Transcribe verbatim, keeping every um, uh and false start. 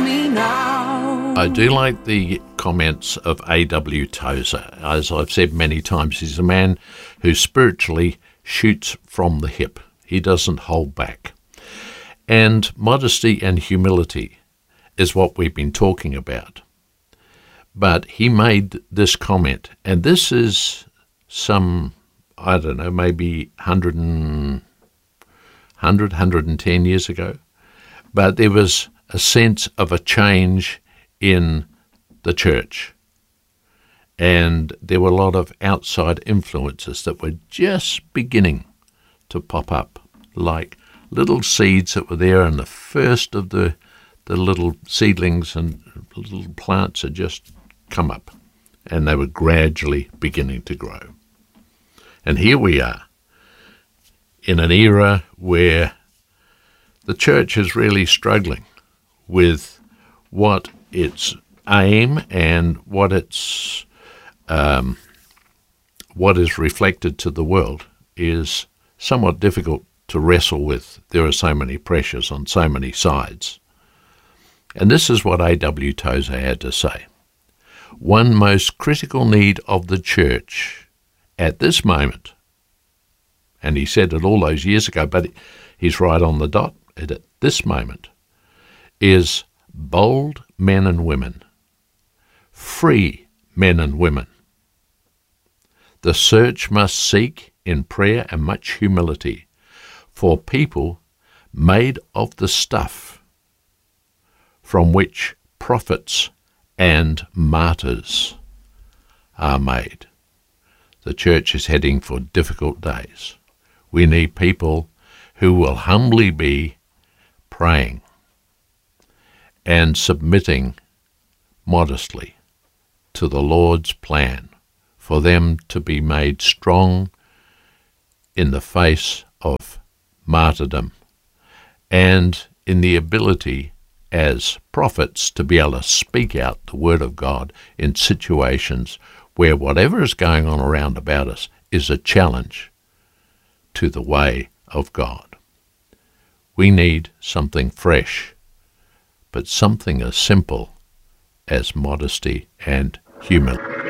me now. I do like the comments of A W Tozer. As I've said many times, he's a man who spiritually shoots from the hip. He doesn't hold back. And modesty and humility is what we've been talking about. But he made this comment, and this is some, I don't know, maybe one hundred, one hundred, one hundred ten years ago. But there was a sense of a change in the church. And there were a lot of outside influences that were just beginning to pop up, like little seeds that were there, and the first of the the little seedlings and little plants had just come up, and they were gradually beginning to grow. And here we are, in an era where the church is really struggling with what its aim and what its um, what is reflected to the world is somewhat difficult to wrestle with. There are so many pressures on so many sides. And this is what A W Tozer had to say. One most critical need of the church at this moment, and he said it all those years ago, but he's right on the dot at this moment, is bold men and women, free men and women. The search must seek in prayer and much humility for people made of the stuff from which prophets and martyrs are made. The church is heading for difficult days. We need people who will humbly be praying and submitting modestly to the Lord's plan for them to be made strong in the face of martyrdom and in the ability as prophets to be able to speak out the word of God in situations where whatever is going on around about us is a challenge to the way of God. We need something fresh, but something as simple as modesty and humility.